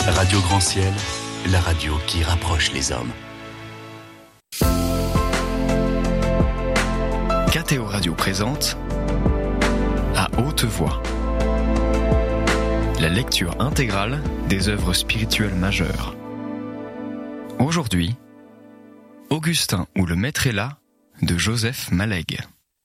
Radio Grand Ciel, la radio qui rapproche les hommes. KTO Radio présente À haute voix, la lecture intégrale des œuvres spirituelles majeures. Aujourd'hui, Augustin ou le Maître est là de Joseph Mallègue.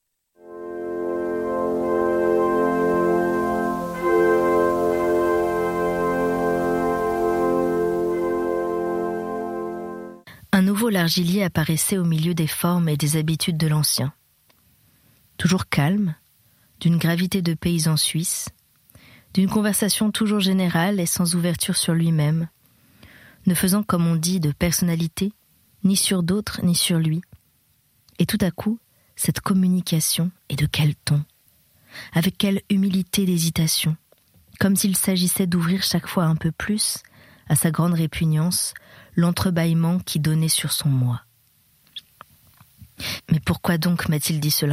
Un nouveau Largillier apparaissait au milieu des formes et des habitudes de l'ancien. Toujours calme, d'une gravité de paysan suisse, d'une conversation toujours générale et sans ouverture sur lui-même, ne faisant, comme on dit, de personnalité, ni sur d'autres, ni sur lui. Et tout à coup, cette communication, et de quel ton, avec quelle humilité d'hésitation, comme s'il s'agissait d'ouvrir chaque fois un peu plus, à sa grande répugnance, l'entrebâillement qui donnait sur son moi. Mais pourquoi donc m'a-t-il dit cela ?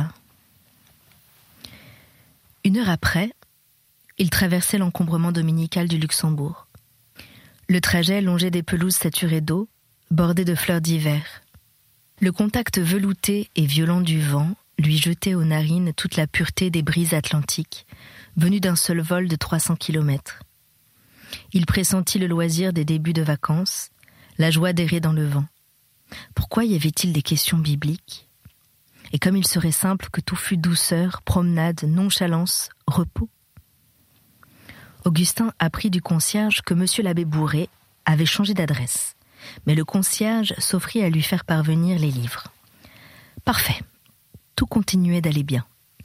Une heure après, il traversait l'encombrement dominical du Luxembourg. Le trajet longeait des pelouses saturées d'eau, bordées de fleurs d'hiver. Le contact velouté et violent du vent lui jetait aux narines toute la pureté des brises atlantiques, venues d'un seul vol de 300 kilomètres. Il pressentit le loisir des débuts de vacances, la joie d'errer dans le vent. Pourquoi y avait-il des questions bibliques ? Et comme il serait simple que tout fût douceur, promenade, nonchalance, repos. Augustin apprit du concierge que monsieur l'abbé Bourré avait changé d'adresse, mais le concierge s'offrit à lui faire parvenir les livres. Parfait, tout continuait d'aller bien.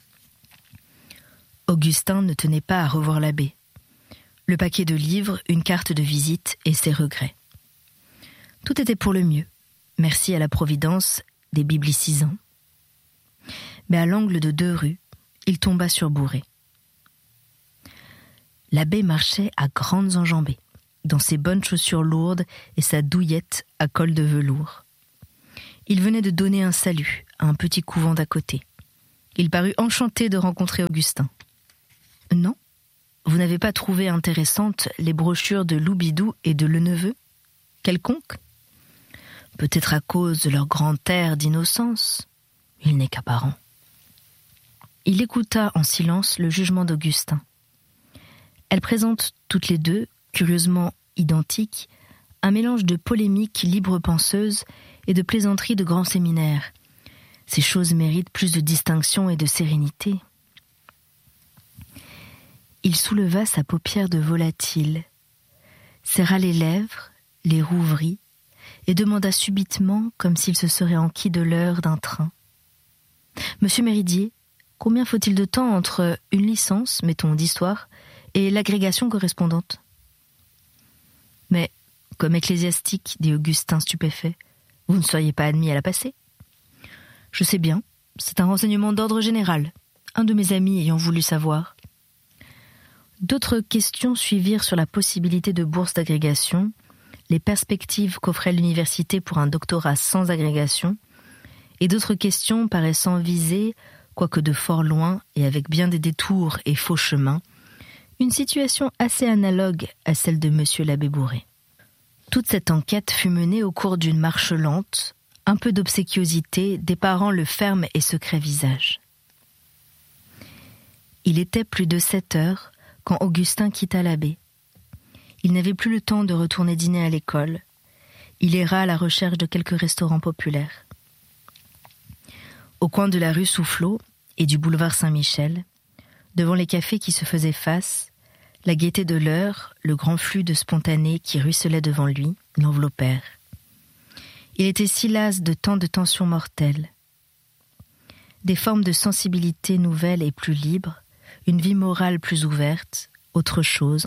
Augustin ne tenait pas à revoir l'abbé. Le paquet de livres, une carte de visite et ses regrets. Tout était pour le mieux, merci à la providence des biblicisants. Mais à l'angle de 2 rues, il tomba sur Bourré. L'abbé marchait à grandes enjambées, dans ses bonnes chaussures lourdes et sa douillette à col de velours. Il venait de donner un salut à un petit couvent d'à côté. Il parut enchanté de rencontrer Augustin. « Non, vous n'avez pas trouvé intéressantes les brochures de Loubidou et de Leneveu ? Quelconque ? Peut-être à cause de leur grand air d'innocence. Il n'est qu'apparent. » Il écouta en silence le jugement d'Augustin. Elles présentent toutes les deux, curieusement identiques, un mélange de polémique libre-penseuse et de plaisanterie de grand séminaire. Ces choses méritent plus de distinction et de sérénité. Il souleva sa paupière de volatile, serra les lèvres, les rouvrit, et demanda subitement, comme s'il se serait enquis de l'heure d'un train. « Monsieur Méridier, combien faut-il de temps entre une licence, mettons, d'histoire, et l'agrégation correspondante ?» « Mais, comme ecclésiastique, dit Augustin stupéfait, vous ne seriez pas admis à la passer ? » ?»« Je sais bien, c'est un renseignement d'ordre général, un de mes amis ayant voulu savoir. » D'autres questions suivirent sur la possibilité de bourse d'agrégation, les perspectives qu'offrait l'université pour un doctorat sans agrégation, et d'autres questions paraissant viser, quoique de fort loin et avec bien des détours et faux chemins, une situation assez analogue à celle de monsieur l'abbé Bourré. Toute cette enquête fut menée au cours d'une marche lente, un peu d'obséquiosité déparant le ferme et secret visage. Il était plus de 7 heures quand Augustin quitta l'abbé. Il n'avait plus le temps de retourner dîner à l'école. Il erra à la recherche de quelques restaurants populaires. Au coin de la rue Soufflot et du boulevard Saint-Michel, devant les cafés qui se faisaient face, la gaieté de l'heure, le grand flux de spontanés qui ruisselait devant lui, l'enveloppèrent. Il était si las de tant de tensions mortelles. Des formes de sensibilité nouvelles et plus libres, une vie morale plus ouverte, autre chose.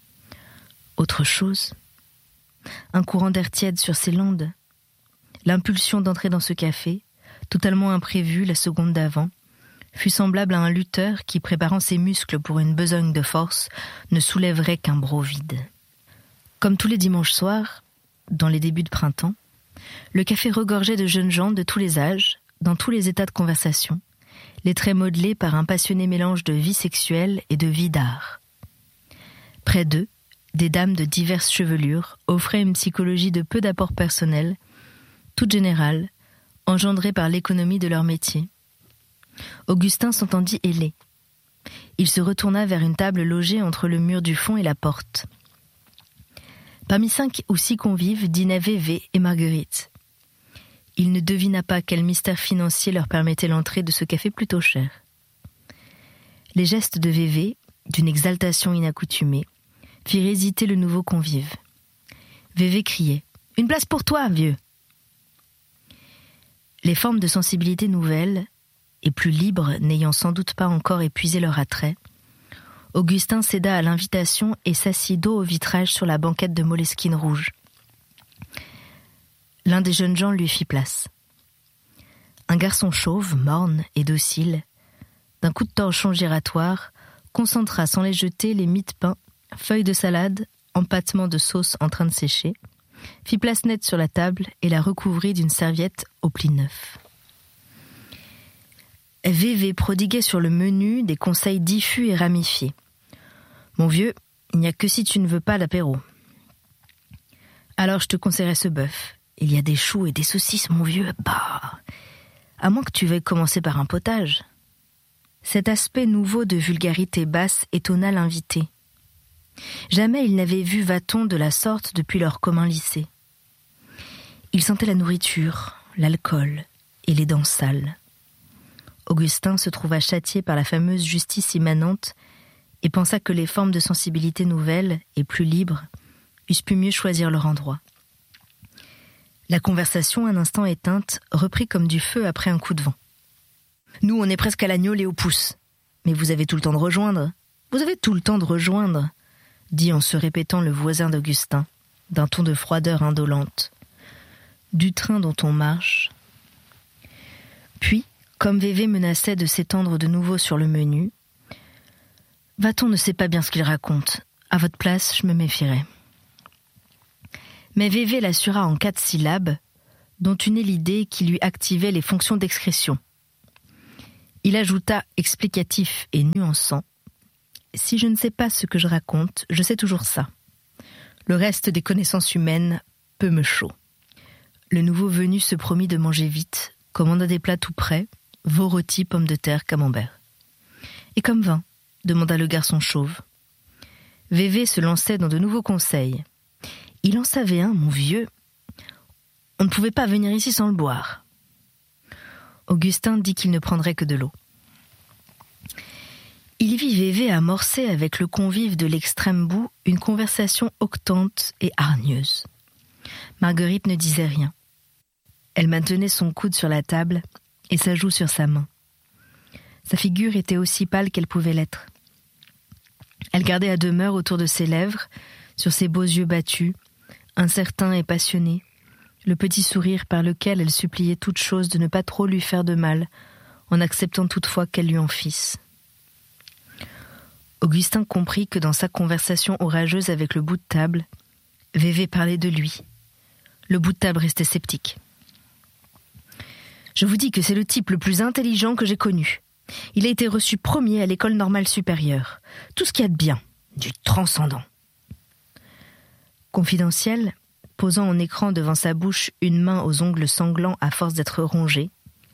Un courant d'air tiède sur ses landes. L'impulsion d'entrer dans ce café, totalement imprévue la seconde d'avant, fut semblable à un lutteur qui, préparant ses muscles pour une besogne de force, ne soulèverait qu'un broc vide. Comme tous les dimanches soirs, dans les débuts de printemps, le café regorgeait de jeunes gens de tous les âges, dans tous les états de conversation, les traits modelés par un passionné mélange de vie sexuelle et de vie d'art. Près d'eux, des dames de diverses chevelures offraient une psychologie de peu d'apport personnel, toute générale, engendrée par l'économie de leur métier. Augustin s'entendit ailé. Il se retourna vers une table logée entre le mur du fond et la porte. Parmi 5 ou 6 convives dînaient Vévé et Marguerite. Il ne devina pas quel mystère financier leur permettait l'entrée de ce café plutôt cher. Les gestes de Vévé, d'une exaltation inaccoutumée, firent hésiter le nouveau convive. Vévé criait « Une place pour toi, vieux !» Les formes de sensibilité nouvelles, et plus libres n'ayant sans doute pas encore épuisé leur attrait, Augustin céda à l'invitation et s'assit dos au vitrage sur la banquette de moleskine rouge. L'un des jeunes gens lui fit place. Un garçon chauve, morne et docile, d'un coup de torchon giratoire, concentra sans les jeter les mie de pain, feuilles de salade, empattements de sauce en train de sécher, fit place nette sur la table et la recouvrit d'une serviette au pli neuf. Vévé prodiguait sur le menu des conseils diffus et ramifiés. « Mon vieux, il n'y a que si tu ne veux pas l'apéro. Alors je te conseillerais ce bœuf. Il y a des choux et des saucisses, mon vieux. Bah, à moins que tu veuilles commencer par un potage. » Cet aspect nouveau de vulgarité basse étonna l'invité. Jamais il n'avait vu Vathon de la sorte depuis leur commun lycée. Il sentait la nourriture, l'alcool et les dents sales. Augustin se trouva châtié par la fameuse justice immanente et pensa que les formes de sensibilité nouvelles et plus libres eussent pu mieux choisir leur endroit. La conversation, un instant éteinte, reprit comme du feu après un coup de vent. « Nous, on est presque à l'agneau et au pouce. Mais vous avez tout le temps de rejoindre. Vous avez tout le temps de rejoindre, » dit en se répétant le voisin d'Augustin, d'un ton de froideur indolente. « Du train dont on marche. » Puis, comme Vévé menaçait de s'étendre de nouveau sur le menu, « Vathon ne sait pas bien ce qu'il raconte. À votre place, je me méfierais. » Mais Vévé l'assura en 4 syllabes, dont une est l'idée qui lui activait les fonctions d'excrétion. Il ajouta, explicatif et nuançant, « Si je ne sais pas ce que je raconte, je sais toujours ça. Le reste des connaissances humaines peu me chaud. » Le nouveau venu se promit de manger vite, commanda des plats tout prêts, veau rôti, pommes de terre, camembert. « Et comme vin ?» demanda le garçon chauve. Vévé se lançait dans de nouveaux conseils. Il en savait un, mon vieux. On ne pouvait pas venir ici sans le boire. Augustin dit qu'il ne prendrait que de l'eau. Il vit Vévé amorcer avec le convive de l'extrême bout une conversation octante et hargneuse. Marguerite ne disait rien. Elle maintenait son coude sur la table et sa joue sur sa main. Sa figure était aussi pâle qu'elle pouvait l'être. Elle gardait à demeure autour de ses lèvres, sur ses beaux yeux battus, incertains et passionnés, le petit sourire par lequel elle suppliait toute chose de ne pas trop lui faire de mal, en acceptant toutefois qu'elle lui en fisse. Augustin comprit que dans sa conversation orageuse avec le bout de table, Vévé parlait de lui. Le bout de table restait sceptique. « Je vous dis que c'est le type le plus intelligent que j'ai connu. Il a été reçu premier à l'école normale supérieure. Tout ce qu'il y a de bien, du transcendant. » Confidentiel, posant en écran devant sa bouche une main aux ongles sanglants à force d'être rongée.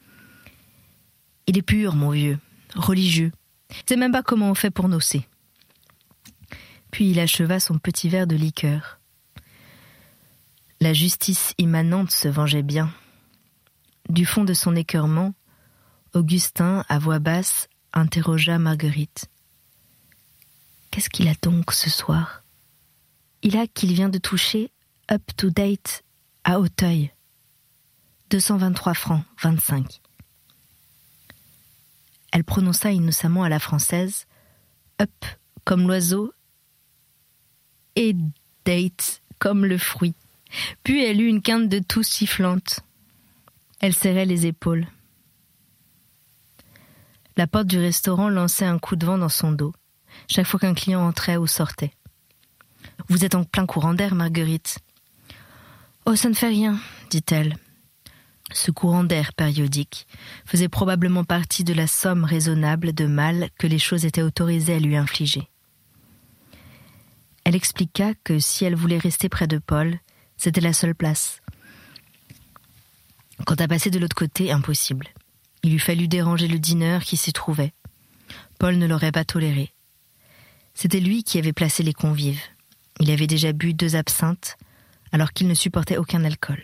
« Il est pur, mon vieux, religieux. Je sais même pas comment on fait pour nocer. » Puis il acheva son petit verre de liqueur. La justice immanente se vengeait bien. Du fond de son écœurement, Augustin, à voix basse, interrogea Marguerite. « Qu'est-ce qu'il a donc ce soir ? Il a qu'il vient de toucher up to date à Auteuil. 223 francs, 25. » Elle prononça innocemment à la française up comme l'oiseau et date comme le fruit. Puis elle eut une quinte de toux sifflante. Elle serrait les épaules. La porte du restaurant lançait un coup de vent dans son dos, chaque fois qu'un client entrait ou sortait. « Vous êtes en plein courant d'air, Marguerite. »« Oh, ça ne fait rien, » dit-elle. Ce courant d'air périodique faisait probablement partie de la somme raisonnable de mal que les choses étaient autorisées à lui infliger. Elle expliqua que si elle voulait rester près de Paul, c'était la seule place. Quant à passer de l'autre côté, impossible. Il eût fallu déranger le dîneur qui s'y trouvait. Paul ne l'aurait pas toléré. C'était lui qui avait placé les convives. Il avait déjà bu 2 absinthes, alors qu'il ne supportait aucun alcool.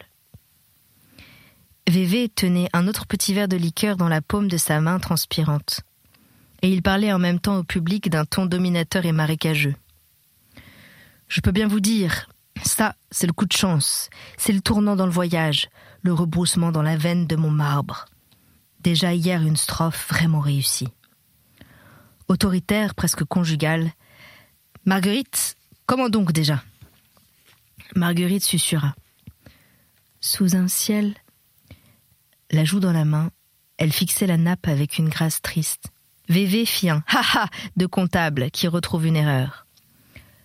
Vévé tenait un autre petit verre de liqueur dans la paume de sa main transpirante. Et il parlait en même temps au public d'un ton dominateur et marécageux. « Je peux bien vous dire, ça, c'est le coup de chance, c'est le tournant dans le voyage, le rebroussement dans la veine de mon marbre. Déjà hier une strophe vraiment réussie. » Autoritaire, presque conjugale. « Marguerite, comment donc déjà ?» Marguerite susurra. Sous un ciel, la joue dans la main, elle fixait la nappe avec une grâce triste. Vévé fit un « ha-ha » de comptable qui retrouve une erreur.